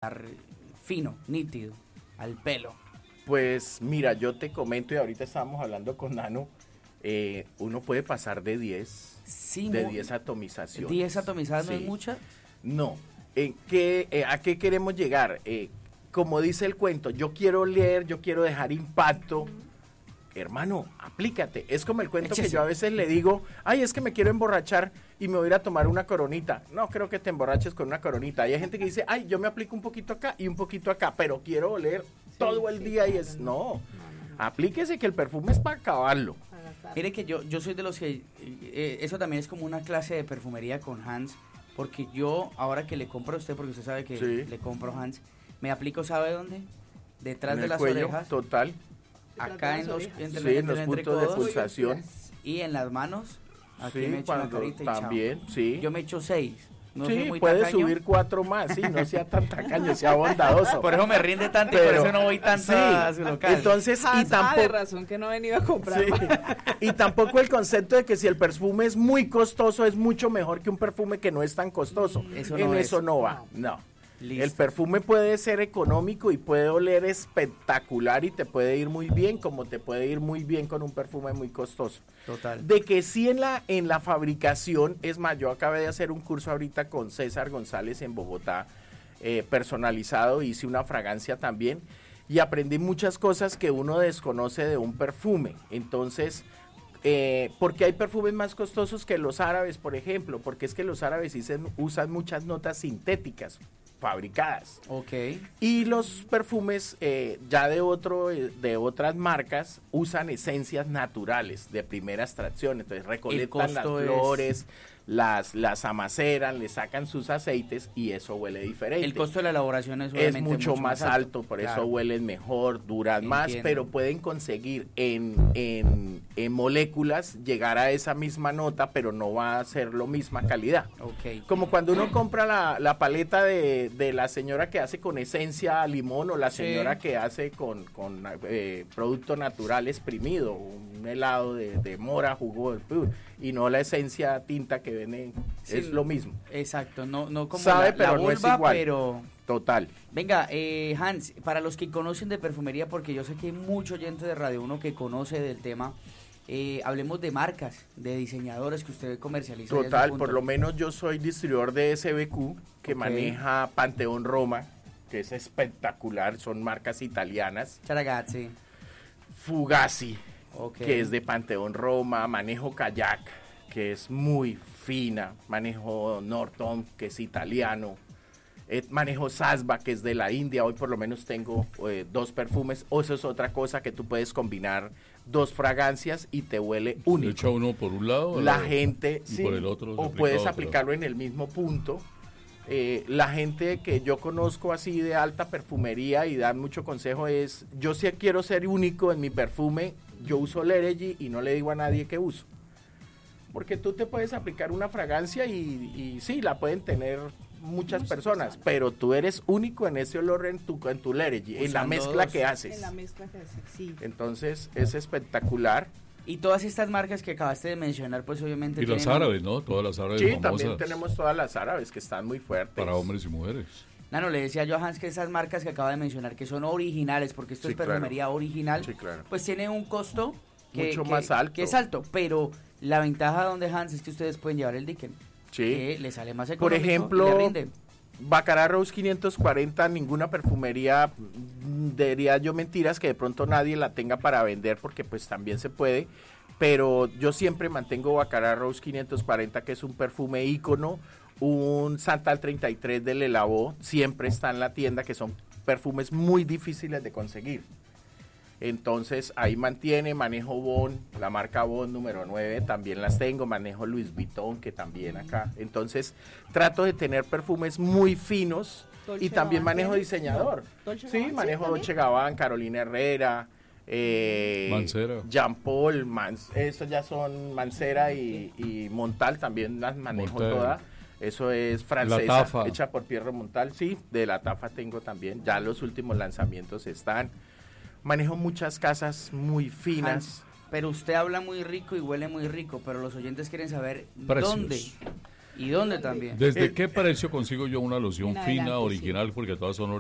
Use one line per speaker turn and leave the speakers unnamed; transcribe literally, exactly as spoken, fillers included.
pasar fino, nítido, al pelo?
Pues mira, yo te comento y ahorita estábamos hablando con Nano, eh, uno puede pasar de diez,
Sí,
de
mu-
diez atomizaciones.
¿diez atomizadas no
Sí.
es mucha?
No, ¿en qué, eh, ¿a qué queremos llegar? Eh, como dice el cuento, yo quiero leer, yo quiero dejar impacto. Hermano, aplícate. Es como el cuento
Échese.
que yo a veces le digo, ay, es que me quiero emborrachar y me voy a ir a tomar una coronita. No creo que te emborraches con una coronita. Y hay gente que dice, ay, yo me aplico un poquito acá y un poquito acá, pero quiero oler todo el
sí,
día y
claro,
es,
no.
no,
No, no, no.
aplíquese que el perfume es para acabarlo.
Para gastar.
Mire que yo, yo soy de los que, eh, eso también es como una clase de perfumería con Hans, porque yo, ahora que le compro a usted, porque usted sabe que
Sí.
le compro a Hans, me aplico, ¿sabe dónde? Detrás
En
de
el
las
cuello,
orejas,
total.
Detrás
acá
de
en
las
los,
orejas.
entre,
Sí, en
entre-
los
entre
puntos de
codos
pulsación.
y en las manos, aquí
Sí,
me echo la
cuando
carita y chao.
también, sí.
Yo me echo seis, no soy
sí,
muy
puede
tacaño,
subir cuatro más, sí, no sea tan tacaño, sea bondadoso.
por eso me rinde tanto y por
Pero-
eso no voy tanto
sí,
a su local.
Entonces, y
Hans, ah, de
tampoco,
razón que no ha venido a comprar.
sí, y tampoco el concepto de que si el perfume es muy costoso es mucho mejor que un perfume que no es tan costoso.
Eso
en
no es.
eso no va, no.
Listo.
El perfume puede ser económico y puede oler espectacular y te puede ir muy bien, como te puede ir muy bien con un perfume muy costoso.
Total.
De que sí en la, en la fabricación, es más, yo acabé de hacer un curso ahorita con César González en Bogotá, eh, personalizado, hice una fragancia también y aprendí muchas cosas que uno desconoce de un perfume. Entonces, eh, porque hay perfumes más costosos que los árabes, por ejemplo, porque es que los árabes usan, usan muchas notas sintéticas fabricadas.
Ok.
Y los perfumes eh, ya de otro eh, de otras marcas usan esencias naturales de primera extracción. Entonces recolectan las
costo es-
flores, las, las amaceran, le sacan sus aceites y eso huele diferente.
El costo de la elaboración es
es
obviamente
mucho, más alto, por
claro.
eso huelen mejor, duran más,
Entiendo.
pero pueden conseguir en, en, en moléculas llegar a esa misma nota, pero no va a ser la misma calidad.
Ok.
Como cuando uno compra la, la paleta de, de la señora que hace con esencia limón o la
Sí.
señora que hace con, con eh, producto natural exprimido, un helado de, de mora, jugo de uh, y no la esencia tinta que venden,
Sí,
es lo mismo.
Exacto, no, no como
Sabe,
la,
pero
la
no es
vulva,
igual.
pero...
Total.
Venga, eh, Hans, para los que conocen de perfumería, porque yo sé que hay mucho oyente de Radio uno que conoce del tema, eh, hablemos de marcas, de diseñadores que usted comercializa. desde
Total,
su
por
punto.
lo menos yo soy distribuidor de S B Q, que
Ok.
maneja Panteón Roma, que es espectacular, son marcas italianas.
Charagazzi.
Fugazi,
Ok.
que es de Panteón Roma, manejo Kayak, que es muy fina, manejo Norton, que es italiano, eh, manejo Sasba, que es de la India, hoy por lo menos tengo eh, dos perfumes, o eso es otra cosa que tú puedes combinar dos fragancias y te huele
Se
único.
echa uno por un lado
La
eh,
gente,
y
sí,
por el otro se
o
aplica
puedes
otro.
aplicarlo en el mismo punto. Eh, la gente que yo conozco así de alta perfumería y dan mucho consejo es, yo sí quiero ser único en mi perfume, yo uso Leregy y no le digo a nadie que uso. Porque tú te puedes aplicar una fragancia y, y sí, la pueden tener muchas personas, pero tú eres único en ese olor en tu, en tu Leregy, en la
Usando
mezcla
dos.
que haces.
En la mezcla que hace, sí.
Entonces es espectacular.
Y todas estas marcas que acabaste de mencionar, pues obviamente
Y las
tienen-
árabes, ¿no? Todas las árabes
Sí,
famosas
también tenemos todas las árabes que están muy fuertes.
para hombres y mujeres.
Nano, le decía yo a Hans que esas marcas que acaba de mencionar, que son originales, porque esto
Sí,
es perfumería
claro.
original,
Sí, claro.
pues tiene un costo que,
Mucho
que-
más alto.
que es alto, pero la ventaja donde Hans es que ustedes pueden llevar el Dicken,
Sí.
que le sale más
Por
económico y
ejemplo,
le rinde.
Baccarat Rose quinientos cuarenta, ninguna perfumería, mm, diría yo mentiras que de pronto nadie la tenga para vender porque pues también se puede, pero yo siempre mantengo Baccarat Rose quinientos cuarenta, que es un perfume ícono, un Santal treinta y tres de Le Labo, siempre está en la tienda, que son perfumes muy difíciles de conseguir. Entonces ahí mantiene, manejo Bon, la marca Bon número nueve, también las tengo, manejo Louis Vuitton, que también acá. Entonces trato de tener perfumes muy finos
Dolce
y también
Gabbana,
manejo
¿tienes?
diseñador.
No, Dolce
Sí,
Gabbana,
manejo
sí,
Dolce Gabbana, Carolina Herrera, eh,
Mancera.
Jean Paul, Mans, esos ya son Mancera y, y Montal, también las manejo
Montal.
todas. Eso es francesa,
Tafa.
hecha por Pierre Montal, sí, de la Tafa tengo también, ya los últimos lanzamientos están. Manejo muchas casas muy finas.
Hans, pero usted habla muy rico y huele muy rico, pero los oyentes quieren saber
Precios.
dónde y dónde también.
¿Desde
Eh,
qué precio consigo yo una loción
en
fina,
adelante,
original? Porque todas son